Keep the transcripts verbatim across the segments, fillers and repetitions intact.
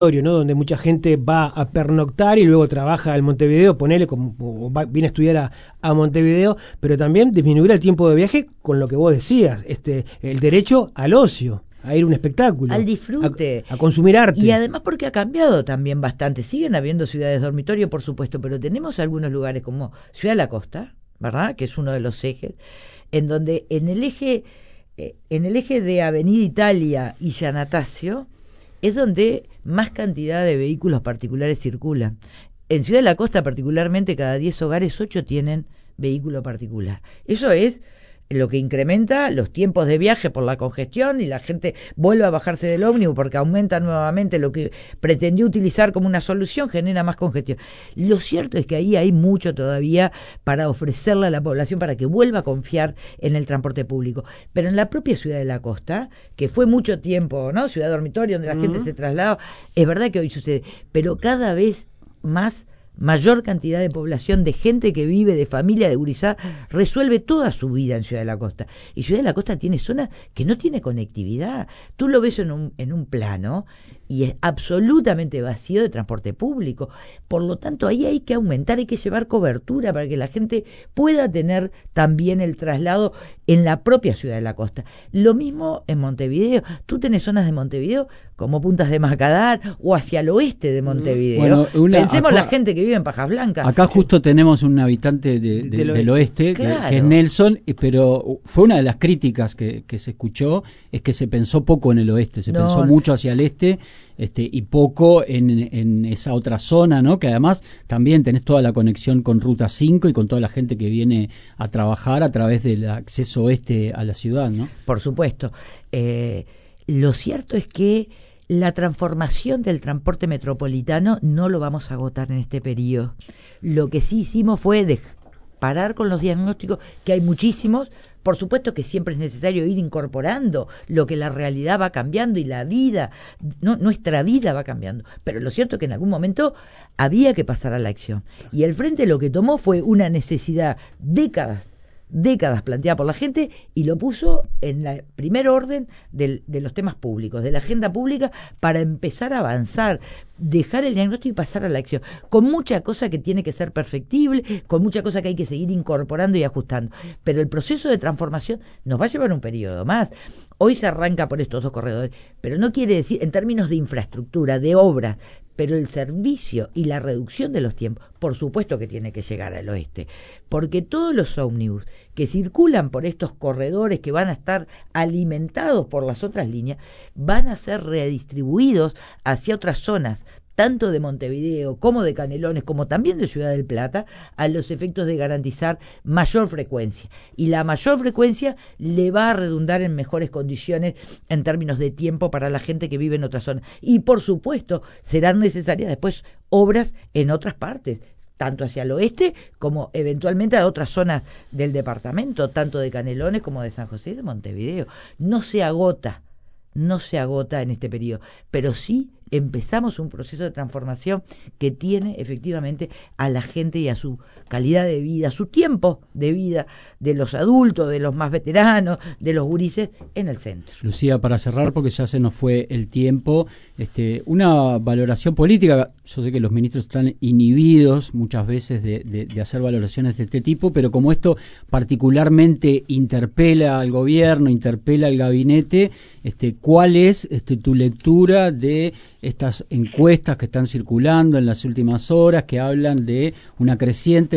¿no? Donde mucha gente va a pernoctar y luego trabaja al Montevideo, ponele, como, o va, viene a estudiar a, a Montevideo, pero también disminuir el tiempo de viaje con lo que vos decías, este, el derecho al ocio, a ir a un espectáculo, al disfrute, a, a consumir arte. Y además porque ha cambiado también bastante. Siguen habiendo ciudades dormitorio, por supuesto, pero tenemos algunos lugares como Ciudad de la Costa, ¿verdad? Que es uno de los ejes, en donde en el eje, eh, en el eje de Avenida Italia y Giannatasio es donde más cantidad de vehículos particulares circulan. En Ciudad de la Costa, particularmente, cada diez hogares, ocho tienen vehículo particular. Eso es lo que incrementa los tiempos de viaje por la congestión y la gente vuelve a bajarse del ómnibus porque aumenta nuevamente lo que pretendió utilizar como una solución, genera más congestión. Lo cierto es que ahí hay mucho todavía para ofrecerle a la población para que vuelva a confiar en el transporte público. Pero en la propia Ciudad de la Costa, que fue mucho tiempo, ¿no? Ciudad dormitorio donde la uh-huh. gente se trasladaba, es verdad que hoy sucede, pero cada vez más mayor cantidad de población, de gente que vive, de familia, de gurizada, resuelve toda su vida en Ciudad de la Costa. Y Ciudad de la Costa tiene zonas que no tiene conectividad. Tú lo ves en un, en un plano y es absolutamente vacío de transporte público. Por lo tanto, ahí hay que aumentar, hay que llevar cobertura para que la gente pueda tener también el traslado en la propia Ciudad de la Costa. Lo mismo en Montevideo. Tú tenés zonas de Montevideo como Puntas de Macadar o hacia el oeste de Montevideo. Bueno, una, Pensemos acá, la gente que vive en Pajas Blancas. Acá justo tenemos un habitante de, de, de, del oeste, claro. que es Nelson, pero fue una de las críticas que, que se escuchó, es que se pensó poco en el oeste, se no, pensó mucho hacia el este este y poco en, en esa otra zona, ¿no? Que además también tenés toda la conexión con Ruta cinco y con toda la gente que viene a trabajar a través del acceso oeste a la ciudad, ¿no? Por supuesto. Eh, lo cierto es que la transformación del transporte metropolitano no lo vamos a agotar en este periodo. Lo que sí hicimos fue de parar con los diagnósticos, que hay muchísimos. Por supuesto que siempre es necesario ir incorporando lo que la realidad va cambiando y la vida, no, nuestra vida va cambiando. Pero lo cierto es que en algún momento había que pasar a la acción. Y el Frente lo que tomó fue una necesidad, décadas, décadas planteada por la gente, y lo puso en la primer orden del, de los temas públicos, de la agenda pública, para empezar a avanzar, dejar el diagnóstico y pasar a la acción, con mucha cosa que tiene que ser perfectible, con mucha cosa que hay que seguir incorporando y ajustando, pero el proceso de transformación nos va a llevar un periodo más. Hoy se arranca por estos dos corredores, pero no quiere decir, en términos de infraestructura, de obras, pero el servicio y la reducción de los tiempos, por supuesto que tiene que llegar al oeste, porque todos los ómnibus que circulan por estos corredores que van a estar alimentados por las otras líneas, van a ser redistribuidos hacia otras zonas, tanto de Montevideo como de Canelones, como también de Ciudad del Plata, a los efectos de garantizar mayor frecuencia. Y la mayor frecuencia le va a redundar en mejores condiciones en términos de tiempo para la gente que vive en otras zonas. Y por supuesto, serán necesarias después obras en otras partes, tanto hacia el oeste como eventualmente a otras zonas del departamento, tanto de Canelones como de San José y de Montevideo. No se agota, no se agota en este periodo, pero sí empezamos un proceso de transformación que tiene efectivamente a la gente y a su calidad de vida, a su tiempo de vida, de los adultos, de los más veteranos, de los gurises, en el centro. Lucía, para cerrar, porque ya se nos fue el tiempo, este, una valoración política. Yo sé que los ministros están inhibidos muchas veces de, de, de hacer valoraciones de este tipo, pero como esto particularmente interpela al gobierno, interpela al gabinete, este, ¿cuál es este, tu lectura de estas encuestas que están circulando en las últimas horas, que hablan de una creciente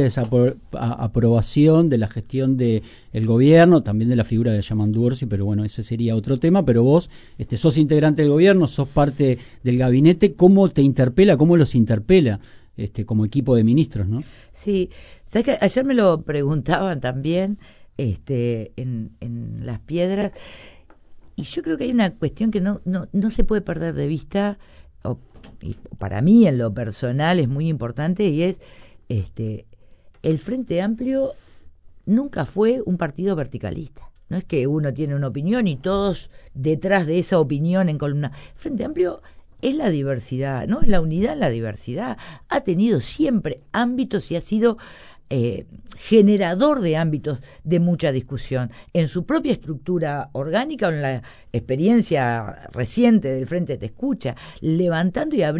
desaprobación de la gestión del gobierno, también de la figura de Yamandu Orsi, pero bueno, ese sería otro tema? Pero vos este, sos integrante del gobierno, sos parte del gabinete, ¿cómo te interpela, cómo los interpela este, como equipo de ministros, ¿no? Sí, ¿sabes que ayer me lo preguntaban también este, en, en Las Piedras? Y yo creo que hay una cuestión que no, no, no se puede perder de vista, o, y para mí en lo personal es muy importante, y es este el Frente Amplio nunca fue un partido verticalista. No es que uno tiene una opinión y todos detrás de esa opinión en columna. Frente Amplio es la diversidad, ¿no? Es la unidad en la diversidad. Ha tenido siempre ámbitos y ha sido Eh, generador de ámbitos de mucha discusión en su propia estructura orgánica o en la experiencia reciente del Frente Te Escucha, levantando y abriendo